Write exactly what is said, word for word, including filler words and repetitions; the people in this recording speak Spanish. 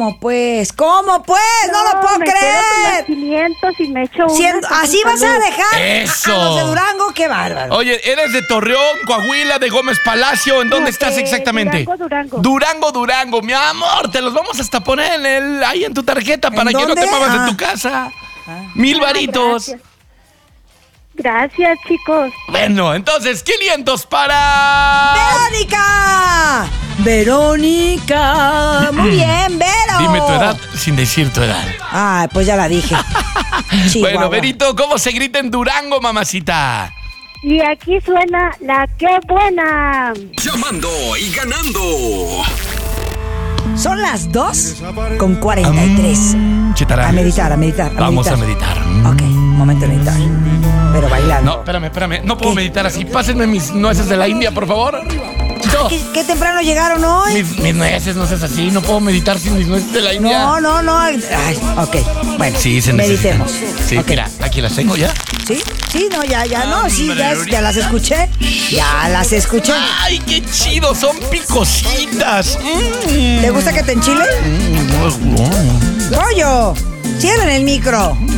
¿Cómo pues? ¿Cómo pues? No, no lo puedo me creer. quedo con los quinientos y me echo una. Siendo, ¿así vas a dejar Eso. a, a los de Durango? ¡Qué bárbaro! Oye, ¿eres de Torreón, Coahuila, de Gómez Palacio? ¿En dónde No, estás de exactamente? Durango, Durango. Durango, Durango. Mi amor, te los vamos hasta poner en el, ahí en tu tarjeta para que no dónde? te muevas Ah. de tu casa. Mil Ah, varitos. Gracias. Gracias, chicos. Bueno, entonces, quinientos para... ¡Verónica! ¡Verónica! Muy bien, Vero. Dime tu edad sin decir tu edad. Ay, pues ya la dije. Chihuahua. Bueno, Verito, ¿cómo se grita en Durango, mamacita? Y aquí suena la que buena. Llamando y ganando. Son las dos con cuarenta y tres. Chetarán. A meditar, a meditar, a Vamos a meditar. meditar. Ok, momento de meditar. Pero bailando. No, espérame, espérame. No puedo ¿Qué? meditar así. Pásenme mis nueces de la India, por favor. No. ¿Qué, qué temprano llegaron hoy? Mis, mis nueces, no seas así. No puedo meditar sin mis nueces de la India. No, no, no. Ay, ok, bueno. Sí, se necesitan. meditemos. Sí, Ok. mira, aquí las tengo ya. ¿Sí? Sí, no, ya, ya, no, sí, ya, Hombre, ya las escuché. Ya las escuché. ¡Ay, qué chido! Son picositas. Mm. ¿Te gusta que te enchile? Mm, ¡Rollo! ¡Cierren el micro!